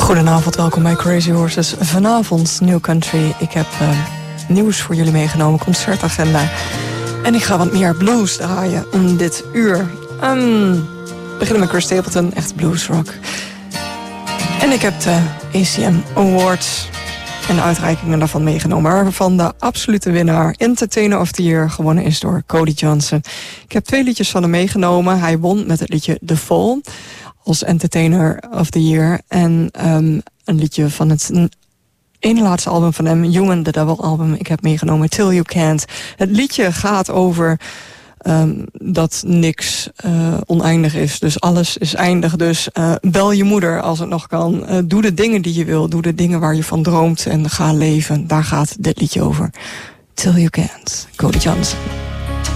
Goedenavond, welkom bij Crazy Horses. Vanavond New Country. Ik heb nieuws voor jullie meegenomen, concertagenda. En ik ga wat meer blues draaien om dit uur. Beginnen met Chris Stapleton, echt bluesrock. En ik heb de ACM Awards en de uitreikingen daarvan meegenomen. Waarvan de absolute winnaar, Entertainer of the Year, gewonnen is door Cody Johnson. Ik heb 2 liedjes van hem meegenomen. Hij won met het liedje The Fall als Entertainer of the Year. En een liedje van het ene laatste album van hem, Human, the Devil album. Ik heb meegenomen Till You Can't. Het liedje gaat over dat niks oneindig is. Dus alles is eindig. Dus bel je moeder als het nog kan. Doe de dingen die je wil. Doe de dingen waar je van droomt. En ga leven. Daar gaat dit liedje over. Till You Can't. Cody Johnson.